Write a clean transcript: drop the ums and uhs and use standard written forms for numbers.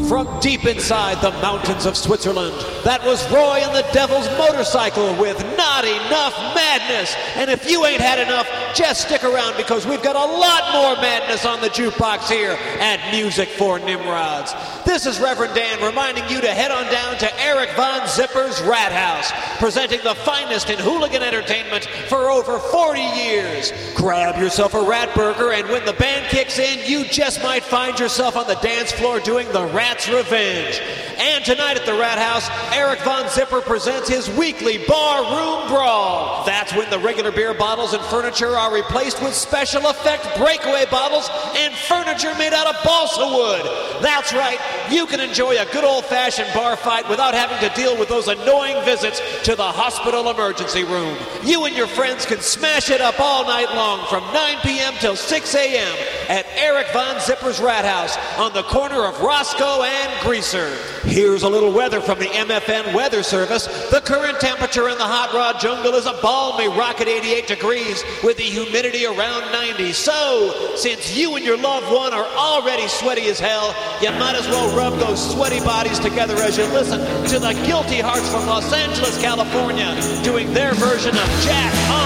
From deep inside the mountains of Switzerland, that was Roy and the Devil's Motorcycle with Not Enough Madness. And if you ain't had enough, just stick around because we've got a lot more madness on the jukebox here at Music for Nimrods. This is Reverend Dan reminding you to head on down to Eric Von Zipper's Rat House, presenting the finest in hooligan entertainment for over 40 years. Grab yourself a rat burger, and when the band kicks in, you just might find yourself on the dance floor doing the Rat's Revenge. And tonight at the Rat House, Eric Von Zipper presents his weekly Bar Room Brawl. That's when the regular beer bottles and furniture are replaced with special effect breakaway bottles and furniture made out of balsa wood. That's right, you can enjoy a good old-fashioned bar fight without having to deal with those annoying visits to the hospital emergency room. You and your friends can smash it up all night long from 9 p.m. till 6 a.m. at Eric Von Zipper's Rat House on the corner of Roscoe and Greaser. Here's a little weather from the MFN Weather Service. The current temperature in the hot rod jungle is a balmy rocket 88 degrees with the humidity around 90. So, since you and your loved one are already sweaty as hell, you might as well rub those sweaty bodies together as you listen to the Guilty Hearts from Los Angeles, California, doing their version of Jack On.